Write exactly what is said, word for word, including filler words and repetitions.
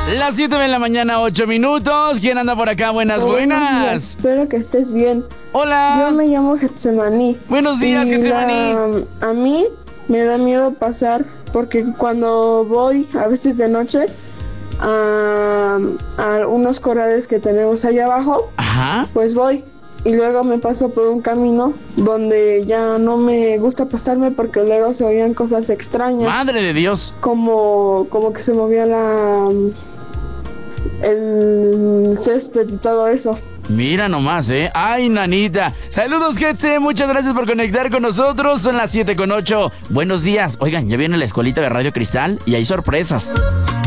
Las siete de la mañana, ocho minutos. ¿Quién anda por acá? Buenas, buenas. Días. Espero que estés bien. Hola. Yo me llamo Getsemaní. Buenos días, Getsemaní. A mí me da miedo pasar porque cuando voy, a veces de noche, a, a unos corrales que tenemos allá abajo, Ajá. pues voy. Y luego me paso por un camino donde ya no me gusta pasarme porque luego se oían cosas extrañas. Madre de Dios. Como, como que se movía la el césped y todo eso. Mira nomás, ¿eh? ¡Ay, nanita! Saludos, Getse. Muchas gracias por conectar con nosotros. Son las siete con ocho. Buenos días. Oigan, ya viene la escuelita de Radio Cristal y hay sorpresas.